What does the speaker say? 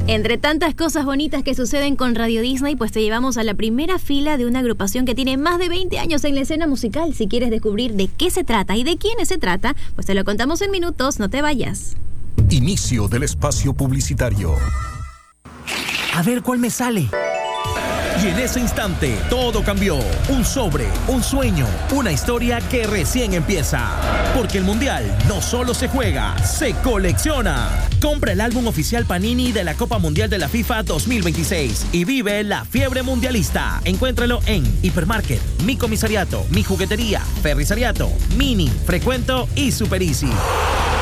Entre tantas cosas bonitas que suceden con Radio Disney, pues te llevamos a la primera fila de una agrupación que tiene más de 20 años en la escena musical. Si quieres descubrir de qué se trata y de quiénes se trata, pues te lo contamos en minutos, no te vayas. Inicio del espacio publicitario. A ver cuál me sale. Y en ese instante, todo cambió. Un sobre, un sueño, una historia que recién empieza. Porque el Mundial no solo se juega, se colecciona. Compra el álbum oficial Panini de la Copa Mundial de la FIFA 2026 y vive la fiebre mundialista. Encuéntralo en Hipermarket, Mi Comisariato, Mi Juguetería, Ferrisariato, Mini, Frecuento y Super Easy.